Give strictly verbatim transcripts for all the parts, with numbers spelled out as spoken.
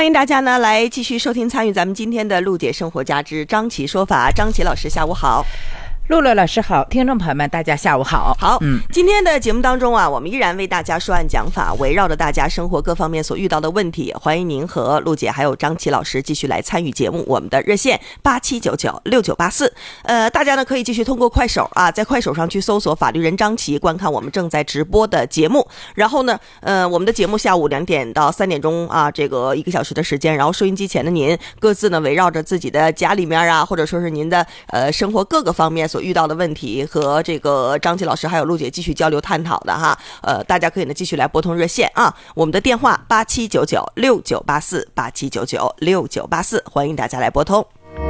欢迎大家呢来继续收听参与咱们今天的陆姐生活家之张琪说法。张琪老师下午好。 陆陆老师好，听众朋友们大家下午好。 好，嗯，今天的节目当中啊，我们依然为大家说案讲法，围绕着大家生活各方面所遇到的问题，欢迎您和陆姐还有张琪老师继续来参与节目。我们的热线八七九九六九八四，呃，大家呢可以继续通过快手啊，在快手上去搜索法律人张琪，观看我们正在直播的节目。然后呢，呃，我们的节目下午两点到三点钟啊，这个一个小时的时间，然后收音机前的您各自呢围绕着自己的家里面啊，或者说是您的呃生活各个方面所遇到的问题和这个张琪老师还有陆姐继续交流探讨的哈，呃，大家可以呢继续来拨通热线啊，我们的电话八七九九六九八四八七九九六九八四，欢迎大家来拨通。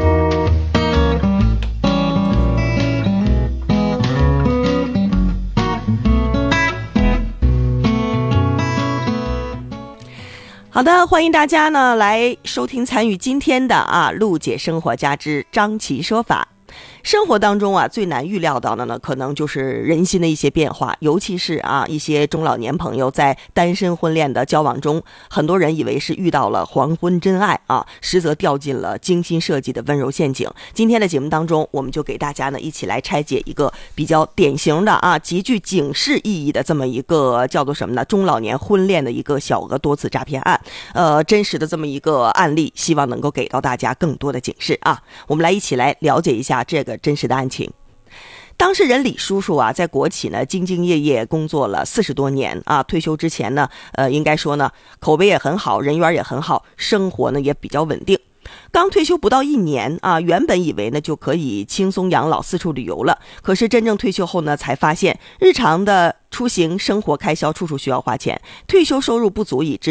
好的，欢迎大家呢来收听参与今天的啊陆姐生活家之张琪说法。生活当中啊，最难预料到的呢，可能就是人心的一些变化，尤其是啊，一些中老年朋友在单身婚恋的交往中，很多人以为是遇到了黄昏真爱啊，实则掉进了精心设计的温柔陷阱。今天的节目当中，我们就给大家呢一起来拆解一个比较典型的啊，极具警示意义的这么一个叫做什么呢？中老年婚恋的一个小额多次诈骗案，呃，真实的这么一个案例，希望能够给到大家更多的警示啊。我们来一起来了解一下这个真实的案情。当事人李叔叔啊，在国企呢兢兢业业工作了四十多年啊，退休之前呢，呃，应该说呢，口碑也很好，人缘也很好，生活呢也比较稳定。刚退休不到一年啊，原本以为呢就可以轻松养老四处旅游了，可是真正退休后呢，才发现日常的出行生活开销处处需要花钱，退休收入不足以支